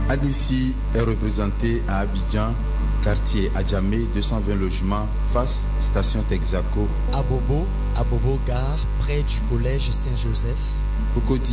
ADC est représenté à Abidjan, quartier Adjamé, 220 logements, face station Texaco. À Bobo Gare, près du collège Saint-Joseph. Cocody